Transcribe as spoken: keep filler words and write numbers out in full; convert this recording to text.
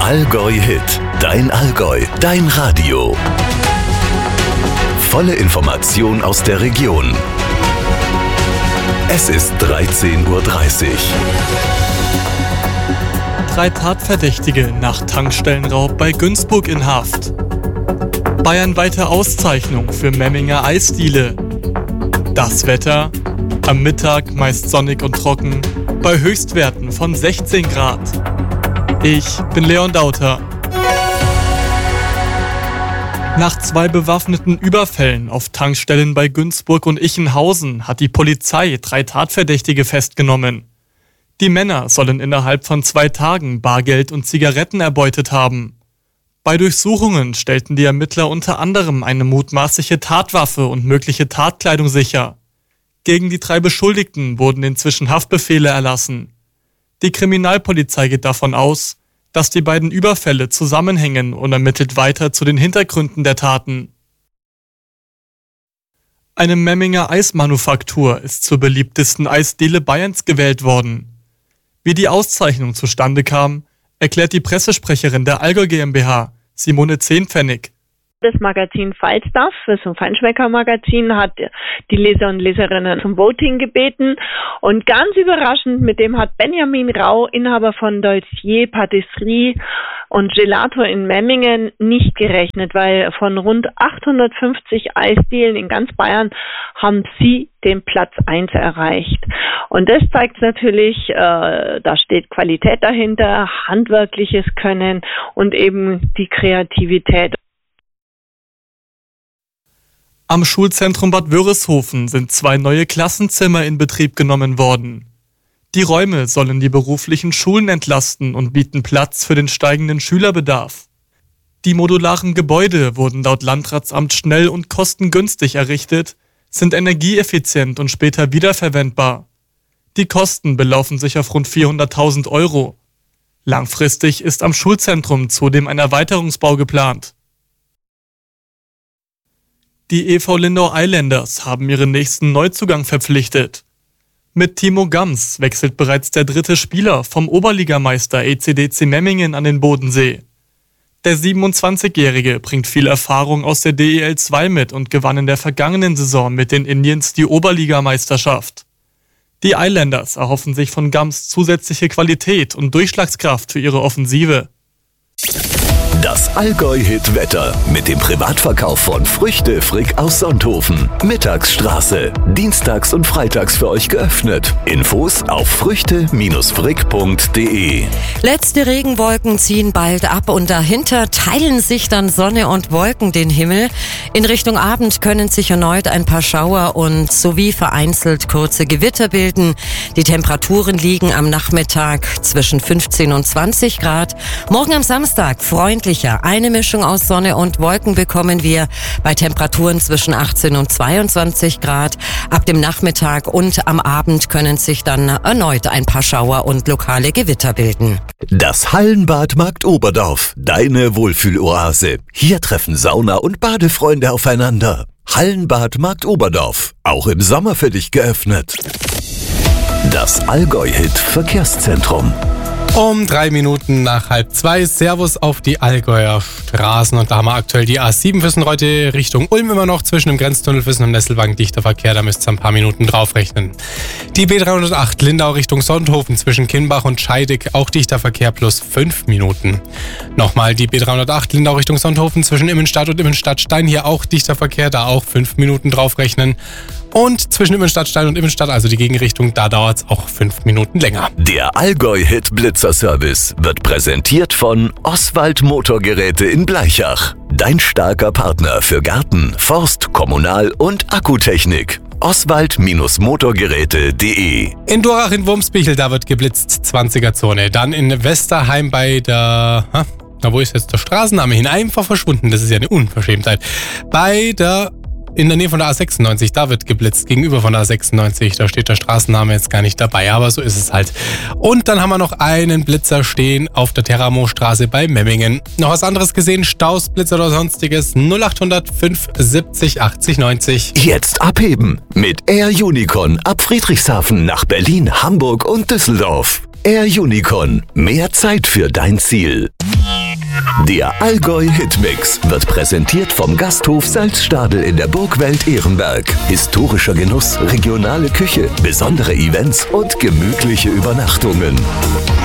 Allgäu Hit, dein Allgäu, dein Radio. Volle Information aus der Region. Es ist dreizehn Uhr dreißig. Drei Tatverdächtige nach Tankstellenraub bei Günzburg in Haft. Bayernweite Auszeichnung für Memminger Eisdiele. Das Wetter: am Mittag meist sonnig und trocken, bei Höchstwerten von sechzehn Grad. Ich bin Leon Dauter. Nach zwei bewaffneten Überfällen auf Tankstellen bei Günzburg und Ichenhausen hat die Polizei drei Tatverdächtige festgenommen. Die Männer sollen innerhalb von zwei Tagen Bargeld und Zigaretten erbeutet haben. Bei Durchsuchungen stellten die Ermittler unter anderem eine mutmaßliche Tatwaffe und mögliche Tatkleidung sicher. Gegen die drei Beschuldigten wurden inzwischen Haftbefehle erlassen. Die Kriminalpolizei geht davon aus, dass die beiden Überfälle zusammenhängen und ermittelt weiter zu den Hintergründen der Taten. Eine Memminger Eismanufaktur ist zur beliebtesten Eisdiele Bayerns gewählt worden. Wie die Auszeichnung zustande kam, erklärt die Pressesprecherin der Allgäu GmbH, Simone Zehnpfennig. Das Magazin Falstaff, das ist ein Feinschmecker-Magazin, hat die Leser und Leserinnen zum Voting gebeten. Und ganz überraschend, mit dem hat Benjamin Rau, Inhaber von Dolcier Patisserie und Gelato in Memmingen, nicht gerechnet, weil von rund achthundertfünfzig Eisdielen in ganz Bayern haben sie den Platz eins erreicht. Und das zeigt natürlich, äh, da steht Qualität dahinter, handwerkliches Können und eben die Kreativität. Am Schulzentrum Bad Wörishofen sind zwei neue Klassenzimmer in Betrieb genommen worden. Die Räume sollen die beruflichen Schulen entlasten und bieten Platz für den steigenden Schülerbedarf. Die modularen Gebäude wurden laut Landratsamt schnell und kostengünstig errichtet, sind energieeffizient und später wiederverwendbar. Die Kosten belaufen sich auf rund vierhunderttausend Euro. Langfristig ist am Schulzentrum zudem ein Erweiterungsbau geplant. Die E V Lindau Islanders haben ihren nächsten Neuzugang verpflichtet. Mit Timo Gams wechselt bereits der dritte Spieler vom Oberligameister E C D C Memmingen an den Bodensee. Der siebenundzwanzigjährige bringt viel Erfahrung aus der D E L zwei mit und gewann in der vergangenen Saison mit den Indians die Oberligameisterschaft. Die Islanders erhoffen sich von Gams zusätzliche Qualität und Durchschlagskraft für ihre Offensive. Das Allgäu-Hit-Wetter mit dem Privatverkauf von Früchte Frick aus Sonthofen. Mittagsstraße. Dienstags und freitags für euch geöffnet. Infos auf früchte frick punkt de. Letzte Regenwolken ziehen bald ab und dahinter teilen sich dann Sonne und Wolken den Himmel. In Richtung Abend können sich erneut ein paar Schauer und sowie vereinzelt kurze Gewitter bilden. Die Temperaturen liegen am Nachmittag zwischen fünfzehn und zwanzig Grad. Morgen am Samstag freundlich. Eine Mischung aus Sonne und Wolken bekommen wir bei Temperaturen zwischen achtzehn und zweiundzwanzig Grad. Ab dem Nachmittag und am Abend können sich dann erneut ein paar Schauer und lokale Gewitter bilden. Das Hallenbad Markt Oberdorf, deine Wohlfühloase. Hier treffen Sauna- und Badefreunde aufeinander. Hallenbad Markt Oberdorf, auch im Sommer für dich geöffnet. Das Allgäu-Hit Verkehrszentrum. Um drei Minuten nach halb zwei. Servus auf die Allgäuer Straßen. Und da haben wir aktuell die A sieben Füssen-Reute Richtung Ulm immer noch zwischen dem Grenztunnel Füssen und Nesselwagen dichter Verkehr. Da müsst ihr ein paar Minuten draufrechnen. Die B dreihundertacht Lindau Richtung Sonthofen zwischen Kimbach und Scheidig auch dichter Verkehr plus fünf Minuten. Nochmal die B dreihundertacht Lindau Richtung Sonthofen zwischen Immenstadt und Immenstadt-Stein. Hier auch dichter Verkehr, da auch fünf Minuten draufrechnen. Und zwischen Immenstadt-Stein und Immenstadt, also die Gegenrichtung, da dauert es auch fünf Minuten länger. Der Allgäu-Hit Blitzer-Service wird präsentiert von Oswald Motorgeräte in Bleichach. Dein starker Partner für Garten, Forst, Kommunal- und Akkutechnik. oswald Motorgeräte punkt de. In Durach in Wurmsbichel, da wird geblitzt, zwanziger-Zone. Dann in Westerheim bei der... Ha, na, wo ist jetzt der Straßenname hin? Einfach verschwunden, das ist ja eine Unverschämtheit. Bei der... In der Nähe von der A sechsundneunzig, da wird geblitzt, gegenüber von der A sechsundneunzig, da steht der Straßenname jetzt gar nicht dabei, aber so ist es halt. Und dann haben wir noch einen Blitzer stehen auf der Teramo-Straße bei Memmingen. Noch was anderes gesehen, Staus, Blitzer oder sonstiges, null achthundert fünf siebzig achtzig neunzig. Jetzt abheben mit Air Unicorn ab Friedrichshafen nach Berlin, Hamburg und Düsseldorf. Air Unicorn, mehr Zeit für dein Ziel. Der Allgäu Hitmix wird präsentiert vom Gasthof Salzstadel in der Burgwelt Ehrenberg. Historischer Genuss, regionale Küche, besondere Events und gemütliche Übernachtungen.